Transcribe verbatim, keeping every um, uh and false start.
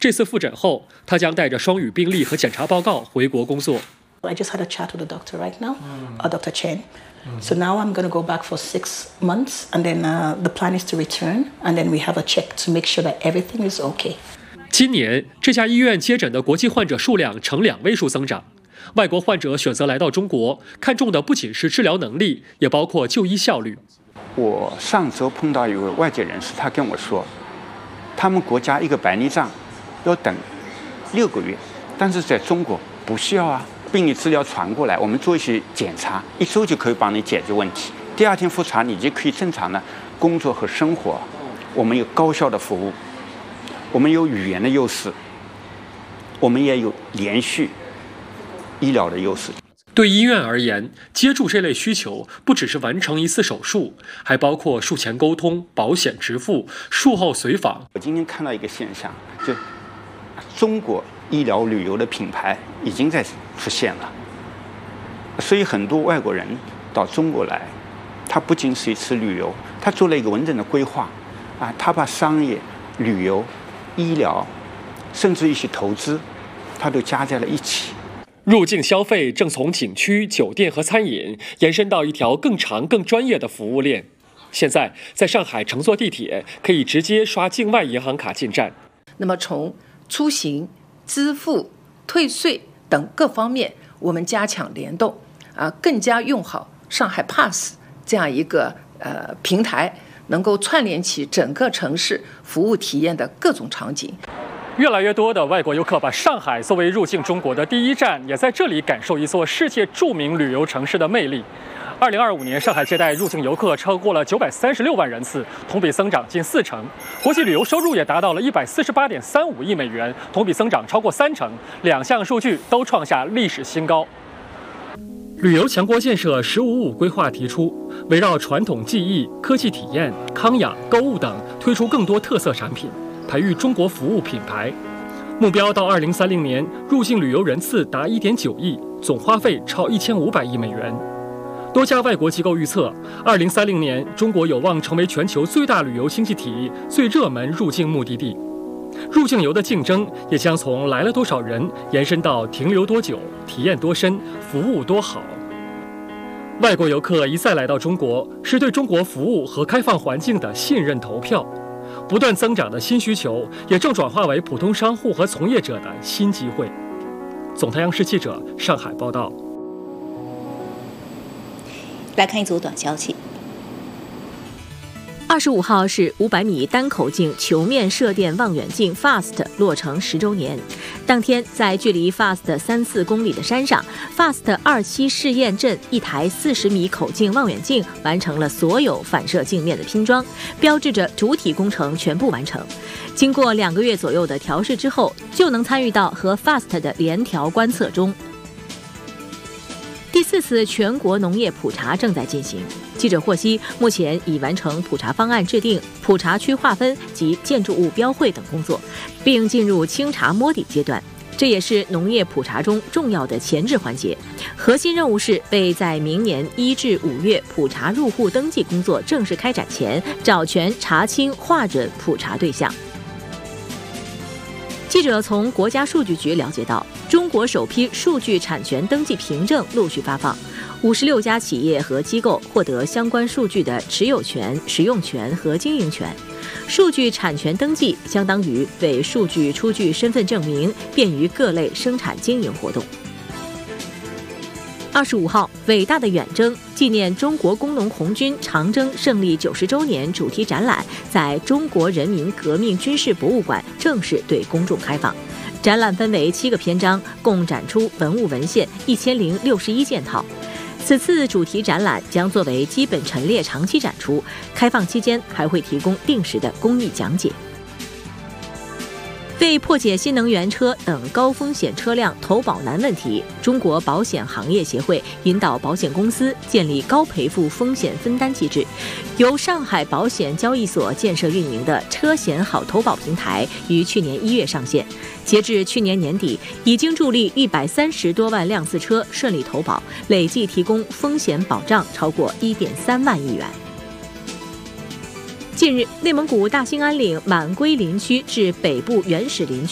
这次复诊后，他将带着双语病历和检查报告回国工作。 I just had a chat with the doctor right now, uh, Doctor Chen. So now I'm going to go back for six months, and then uh, the plan is to return, and then we have a check to make sure that everything is okay. 今年，这家医院接诊的国际患者数量呈两位数增长。外国患者选择来到中国，看重的不仅是治疗能力，也包括就医效率。 我上周碰到一位外界人士，他跟我说，他们国家一个白内障要等六个月，但是在中国不需要啊。病理资料传过来，我们做一些检查，一周就可以帮你解决问题。第二天复查，你就可以正常的工作和生活。我们有高效的服务，我们有语言的优势，我们也有连续医疗的优势。 对医院而言，接住这类需求，不只是完成一次手术，还包括术前沟通、保险支付、术后随访。 我今天看到一个现象，就中国医疗旅游的品牌已经在出现了，所以很多外国人到中国来，他不仅是一次旅游，他做了一个完整的规划，啊，他把商业、旅游、医疗，甚至一些投资，他都加在了一起。 入境消费正从景区、酒店和餐饮延伸到一条更长、更专业的服务链。现在，在上海乘坐地铁可以直接刷境外银行卡进站。 那么从出行、支付、退税等各方面，我们加强联动，啊，更加用好上海 Pass 这样一个呃平台，能够串联起整个城市服务体验的各种场景。 越来越多的外国游客把上海作为入境中国的第一站，也在这里感受一座世界著名旅游城市的魅力。二零二五年，上海接待入境游客超过了九百三十六万人次，同比增长近四成。国际旅游收入也达到了一百四十八点三五亿美元，同比增长超过三成，两项数据都创下历史新高。旅游强国建设“十五五”规划提出，围绕传统技艺、科技体验、康养、购物等，推出更多特色产品，培育中国服务品牌。目标到二零三零年，入境旅游人次达一点九亿，总花费超一千五百亿美元。多家外国机构预测，二零三零年中国有望成为全球最大旅游经济体、最热门入境目的地。入境游的竞争也将从来了多少人延伸到停留多久、体验多深、服务多好。外国游客一再来到中国，是对中国服务和开放环境的信任投票。不断增长的新需求，也正转化为普通商户和从业者的新机会。总太阳市记者上海报道。 来看一组短消息。 二十五号是五百米单口径球面射电望远镜 F A S T 落成十周年。当天，在距离 F A S T 三四公里的山上 ，F A S T 二期试验阵一台四十米口径望远镜完成了所有反射镜面的拼装，标志着主体工程全部完成。经过两个月左右的调试之后，就能参与到和 F A S T 的联调观测中。第四次全国农业普查正在进行。记者获悉，目前已完成普查方案制定、普查区划分及建筑物标绘等工作，并进入清查摸底阶段。这也是农业普查中重要的前置环节。核心任务是为在明年一至五月普查入户登记工作正式开展前，找全查清划准普查对象。记者从国家数据局了解到，中国首批数据产权登记凭证陆续发放，五十六家企业和机构获得相关数据的持有权、使用权和经营权。数据产权登记相当于为数据出具身份证明，便于各类生产经营活动。二十五号，伟大的远征纪念中国工农红军长征胜利九十周年主题展览在中国人民革命军事博物馆正式对公众开放。展览分为七个篇章，共展出文物文献一千零六十一件套。此次主题展览将作为基本陈列长期展出，开放期间还会提供定时的公益讲解。为破解新能源车等高风险车辆投保难问题，中国保险行业协会引导保险公司建立高赔付风险分担机制。由上海保险交易所建设运营的车险好投保平台于去年一月上线，截至去年年底，已经助力一百三十多万辆次车顺利投保，累计提供风险保障超过一点三万亿元。近日，内蒙古大兴安岭满归林区至北部原始林区